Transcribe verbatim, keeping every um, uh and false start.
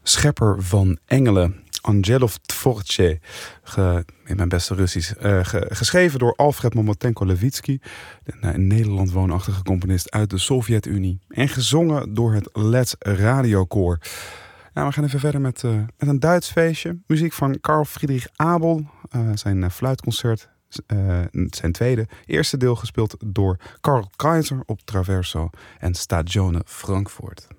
schepper van engelen, Angelov Tvorche, ge, in mijn beste Russisch, uh, ge, geschreven door Alfred Momotenko-Levitsky, een in Nederland woonachtige componist uit de Sovjet-Unie, en gezongen door het Let's Radiokoor. Nou, we gaan even verder met, uh, met een Duits feestje. Muziek van Carl Friedrich Abel, uh, zijn uh, fluitconcert, uh, zijn tweede. Eerste deel gespeeld door Karl Kaiser op traverso en Stagione Frankfurt.